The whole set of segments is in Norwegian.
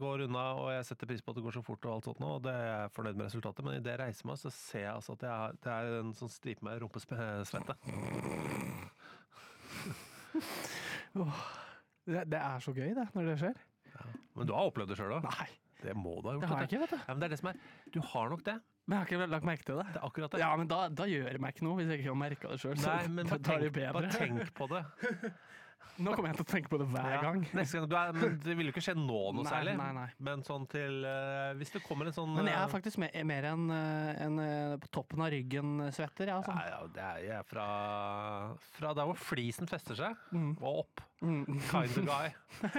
går unna, og jeg setter pris på at det går så fort og alt sånt nå, og det er jeg fornøyd med resultatet, men i det jeg reiser meg, så ser jeg altså at det er en sånn stripe med rumpesvette. Det er så gøy det, når det skjer. Ja. Men du har opplevd det selv da? Nei. Det må du ha gjort. Det har jeg ikke, vet du. Ja, men det er det som er. Du har nok det. Men jeg har ikke lagt merke til det. Det er akkurat det. Ja, men da gjør det meg ikke noe hvis jeg ikke har merket det selv. Nei, men bare tenk på det. Nå kommer jeg til å tenke på det hver gang. Neste gang, men det vil jo ikke skje nå noe særlig. Nei. Men sånn til, hvis det kommer en sånn... Men jeg er faktisk mer enn på toppen av ryggen svetter, ja, altså. Ja, det er jeg fra der hvor flisen fester seg, og opp. Kind of guy.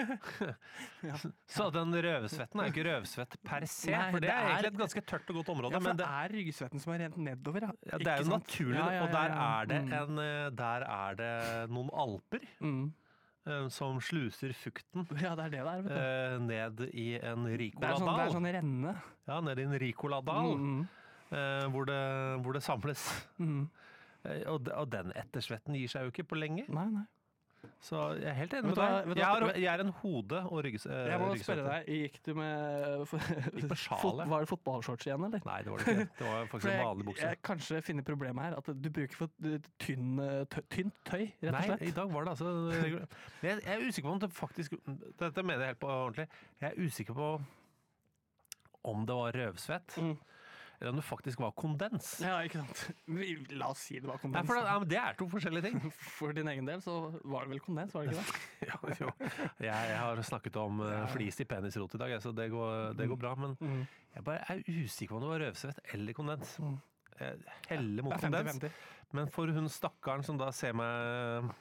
Så den røvsvetten er ikke røvsvett per se, for det er egentlig et ganske tørt og godt område. Ja, for men det er ryggsvetten som er rent nedover, ja. Ja, det er jo naturlig, og der er det noen alper. Som sluser fukten ja, det er det der, ned i en Ricola-dal. Det er sånn renne. Ja, ned i en Ricola-dal, hvor det samles. Og den ettersvetten gir seg jo ikke på lenge. Nei. Så jeg er helt enig med deg. Jeg er en hode- og ryggsvetter. Jeg må spørre deg, gikk du med var det fotballshorts igjen, eller? Nei, det var det ikke. Det var faktisk en vanlig bukse. Jeg kanskje finner problemet her, at du bruker for tynt tøy, rett og slett. Nei, i dag var det altså... Jeg er usikker på om det faktisk... Dette mener jeg helt på ordentlig. Jeg er usikker på om det var røvsvett. Eller om det faktisk var kondens. Ja, ikke sant. La oss si det var kondens. Ja, det er to forskjellige ting. For din egen del så var det vel kondens, var det ikke det? Ja, jo. Jeg har snakket om flis i penisrot i dag, så det går bra. Men jeg bare er usikker på om det var røvsvett eller kondens. Jeg heller mot kondens. 50-50. Men for hun stakkaren som da ser meg...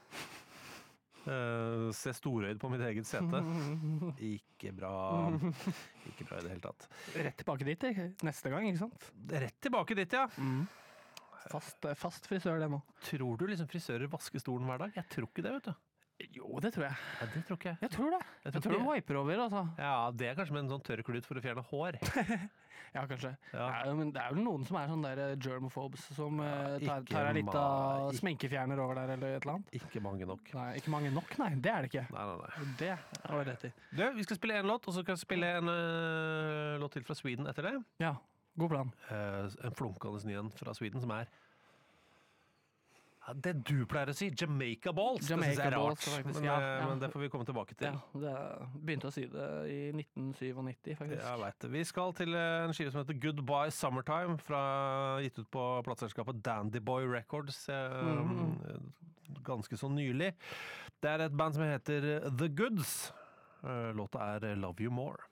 se storøyd på mitt eget sete. Ikke bra i det hele tatt. Rett tilbake dit neste gang, ikke sant? Rett tilbake dit, ja. Fast frisør det nå. Tror du liksom frisører vasker stolen hver dag? Jeg tror ikke det, vet du. Jo, det tror jeg. Ja, det tror ikke jeg. Jeg tror det. Jeg tror de wiper over, altså. Ja, det er kanskje med en sånn tørrklut for å fjerne hår. Ja, kanskje. Ja. Ja, men det er vel noen som er sånn der germophobes som tar en liten smenkefjerner over der eller et eller annet. Ikke mange nok. Nei, ikke mange nok, nei. Det er det ikke. Nei. Det har du rett i. Du, vi skal spille en låt, og så skal vi spille en låt til fra Sweden etter det. Ja, god plan. En flunkende ny en fra Sweden som er det du pleier å si, Jamaica Balls. Det synes jeg er rart, men det får vi komme tilbake til. Ja, begynte å si det i 1997, faktisk. Jeg vet det. Vi skal til en skive som heter Goodbye Summertime, gitt ut på plateselskapet Dandy Boy Records, ganske så nylig. Det er et band som heter The Goods. Låta er Love You More.